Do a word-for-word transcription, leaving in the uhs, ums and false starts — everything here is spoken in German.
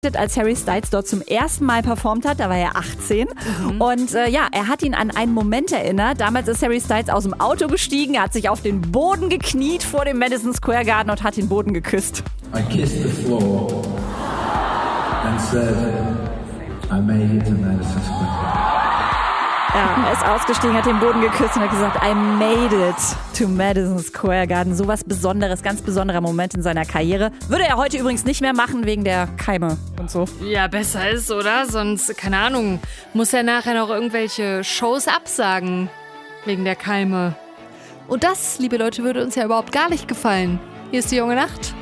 als Harry Styles dort zum ersten Mal performt hat, da war er achtzehn. Mhm. Und äh, ja, er hat ihn an einen Moment erinnert. Damals ist Harry Styles aus dem Auto gestiegen, er hat sich auf den Boden gekniet vor dem Madison Square Garden und hat den Boden geküsst. I kissed the floor and said, I made it to Madison Square Garden. Ja, er ist ausgestiegen, hat den Boden geküsst und hat gesagt, I made it to Madison Square Garden. So was Besonderes, ganz besonderer Moment in seiner Karriere. Würde er heute übrigens nicht mehr machen, wegen der Keime und so. Ja, besser ist, oder? Sonst, keine Ahnung, muss er nachher noch irgendwelche Shows absagen, wegen der Keime. Und das, liebe Leute, würde uns ja überhaupt gar nicht gefallen. Hier ist die junge Nacht.